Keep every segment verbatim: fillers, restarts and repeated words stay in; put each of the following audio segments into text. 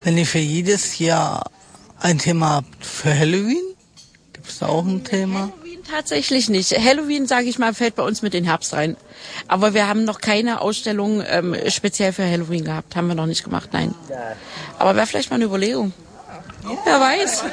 Wenn ihr für jedes Jahr ein Thema habt für Halloween, gibt es da auch ein Thema? Halloween tatsächlich nicht. Halloween, sage ich mal, fällt bei uns mit in den Herbst rein. Aber wir haben noch keine Ausstellung ähm, speziell für Halloween gehabt. Haben wir noch nicht gemacht, nein. Aber wäre vielleicht mal eine Überlegung. Wer weiß.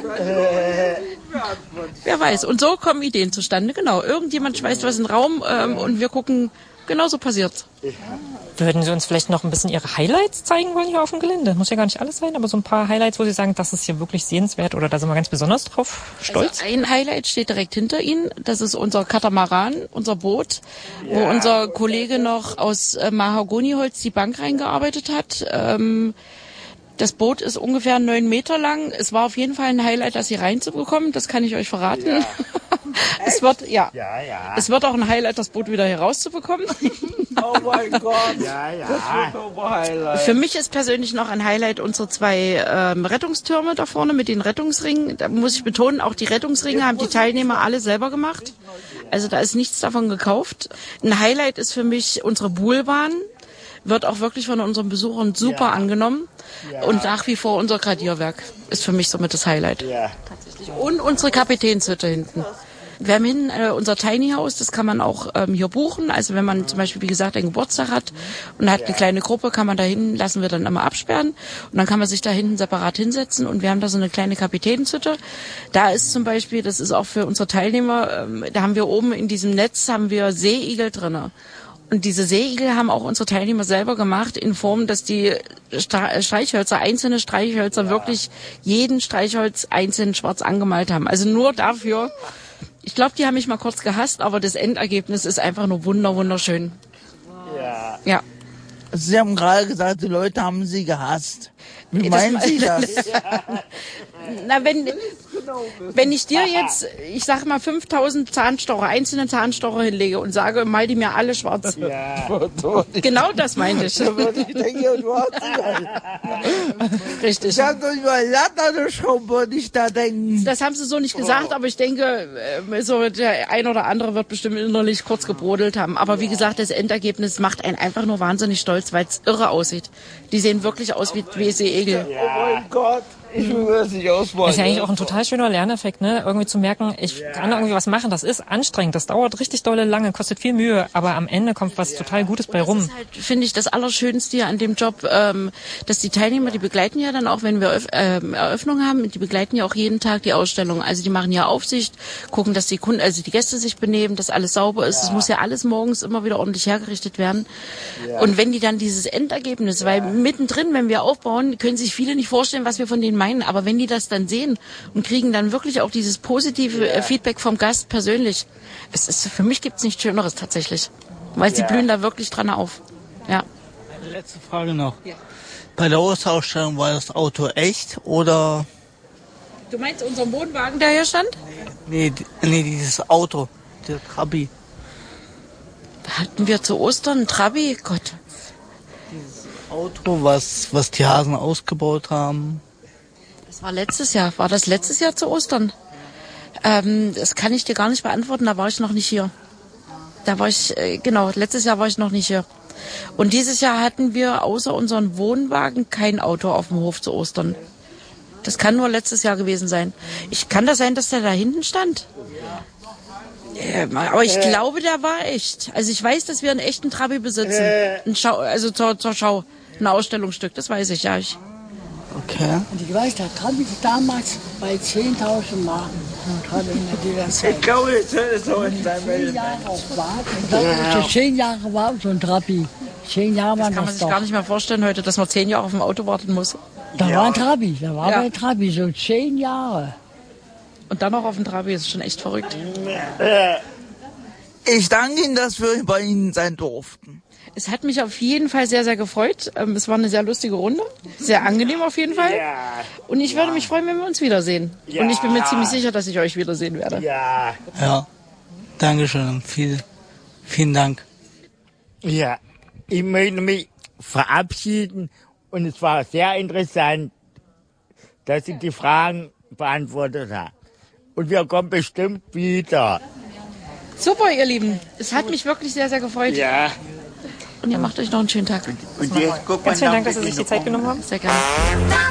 Wer weiß. Und so kommen Ideen zustande, genau. Irgendjemand schmeißt was in den Raum ähm, und wir gucken, genau so passiert's. Würden Sie uns vielleicht noch ein bisschen Ihre Highlights zeigen wollen hier auf dem Gelände? Muss ja gar nicht alles sein, aber so ein paar Highlights, wo Sie sagen, das ist hier wirklich sehenswert oder da sind wir ganz besonders drauf stolz? Also ein Highlight steht direkt hinter Ihnen. Das ist unser Katamaran, unser Boot, wo ja. unser Kollege noch aus äh, Mahagoniholz die Bank reingearbeitet hat. Ähm, Das Boot ist ungefähr neun Meter lang. Es war auf jeden Fall ein Highlight, das hier reinzubekommen. Das kann ich euch verraten. Ja. Es wird, ja. Ja, ja. Es wird auch ein Highlight, das Boot wieder hier rauszubekommen. Oh mein Gott. Ja, ja. Das wird ein Highlight. Für mich ist persönlich noch ein Highlight unsere zwei ähm, Rettungstürme da vorne mit den Rettungsringen. Da muss ich betonen, auch die Rettungsringe haben die Teilnehmer alle selber gemacht. Also da ist nichts davon gekauft. Ein Highlight ist für mich unsere Buhlbahn. Wird auch wirklich von unseren Besuchern super ja. angenommen. Ja. Und nach wie vor unser Gradierwerk ist für mich somit das Highlight. Ja. Tatsächlich. Und unsere Kapitänshütte hinten. Wir haben hinten äh, unser Tiny House, das kann man auch ähm, hier buchen. Also wenn man zum Beispiel, wie gesagt, einen Geburtstag hat und hat ja. eine kleine Gruppe, kann man da hinten, lassen wir dann immer absperren. Und dann kann man sich da hinten separat hinsetzen. Und wir haben da so eine kleine Kapitänshütte. Da ist zum Beispiel, das ist auch für unsere Teilnehmer, ähm, da haben wir oben in diesem Netz haben wir Seeigel drinne. Und diese Seeigel haben auch unsere Teilnehmer selber gemacht, in Form, dass die Streichhölzer, einzelne Streichhölzer, ja. wirklich jeden Streichholz einzeln schwarz angemalt haben. Also nur dafür. Ich glaube, die haben mich mal kurz gehasst, aber das Endergebnis ist einfach nur wunder, wunderschön. Ja. Ja. Sie haben gerade gesagt, die Leute haben Sie gehasst. Wie meinen Sie das? Na, wenn, wenn ich dir jetzt, ich sag mal, fünftausend Zahnstocher, einzelne Zahnstocher hinlege und sage, mal die mir alle schwarz. Ja. Genau das meinte ich. Richtig. Ich habe doch über Latte schon, würde ich da denken. Das haben sie so nicht gesagt, aber ich denke, so der ein oder andere wird bestimmt innerlich kurz gebrodelt haben. Aber wie gesagt, das Endergebnis macht einen einfach nur wahnsinnig stolz, weil es irre aussieht. Die sehen wirklich aus wie, wie Seeigel. Ja. Oh mein Gott. Ich will das nicht ausmalen. Das ist ja eigentlich auch ein total schöner Lerneffekt, ne? Irgendwie zu merken, ich ja. kann irgendwie was machen. Das ist anstrengend, das dauert richtig dolle lange, kostet viel Mühe, aber am Ende kommt was ja. total Gutes bei rum. Das ist halt, finde ich, das Allerschönste hier an dem Job, ähm, dass die Teilnehmer, die begleiten ja dann auch, wenn wir Eröff- äh, Eröffnung haben, die begleiten ja auch jeden Tag die Ausstellung. Also die machen ja Aufsicht, gucken, dass die Kunden, also die Gäste sich benehmen, dass alles sauber ist. Es ja. muss ja alles morgens immer wieder ordentlich hergerichtet werden. Ja. Und wenn die dann dieses Endergebnis, ja. weil mittendrin, wenn wir aufbauen, können sich viele nicht vorstellen, was wir von denen meinen, aber wenn die das dann sehen und kriegen dann wirklich auch dieses positive yeah. Feedback vom Gast persönlich. Es ist, für mich gibt's nichts Schöneres tatsächlich, weil yeah. sie blühen da wirklich dran auf. Ja. Eine letzte Frage noch. Ja. Bei der Ostersausstellung war das Auto echt oder? Du meinst unseren Wohnwagen, der hier stand? Nee, nee, dieses Auto, der Trabi. Hatten wir zu Ostern einen Trabi? Gott. Dieses Auto, was, was die Hasen ausgebaut haben. Das war letztes Jahr. War das letztes Jahr zu Ostern? Ähm, das kann ich dir gar nicht beantworten, da war ich noch nicht hier. Da war ich, äh, genau, letztes Jahr war ich noch nicht hier. Und dieses Jahr hatten wir außer unseren Wohnwagen kein Auto auf dem Hof zu Ostern. Das kann nur letztes Jahr gewesen sein. Ich kann das sein, dass der da hinten stand? Ähm, aber ich glaube, der war echt. Also ich weiß, dass wir einen echten Trabi besitzen. Ein Schau, also zur, zur Schau. Ein Ausstellungsstück, das weiß ich, ja. Ich Okay. Und ich weiß, der Trabi damals bei zehntausend Mark. Ich glaube, das ist so in seinem Zehn Jahre auf Warten. Ja. Zehn Jahre war so ein Trabi. Zehn Jahre das war kann man sich gar nicht mehr vorstellen heute, dass man zehn Jahre auf dem Auto warten muss. Da ja. war ein Trabi, da war ja. ein Trabi, so zehn Jahre. Und dann noch auf dem Trabi, das ist schon echt verrückt. Ich danke Ihnen, dass wir bei Ihnen sein durften. Es hat mich auf jeden Fall sehr, sehr gefreut. Es war eine sehr lustige Runde. Sehr angenehm auf jeden Fall. Ja. Und ich würde mich freuen, wenn wir uns wiedersehen. Ja. Und ich bin mir ziemlich sicher, dass ich euch wiedersehen werde. Ja. Ja. Dankeschön. Viel, vielen Dank. Ja. Ich möchte mich verabschieden. Und es war sehr interessant, dass ich die Fragen beantwortet habe. Und wir kommen bestimmt wieder. Super, ihr Lieben. Es hat mich wirklich sehr, sehr gefreut. Ja. Und ihr macht euch noch einen schönen Tag. Und jetzt guck mal, ganz vielen Dank, dass Sie sich die Zeit genommen haben. Sehr gerne.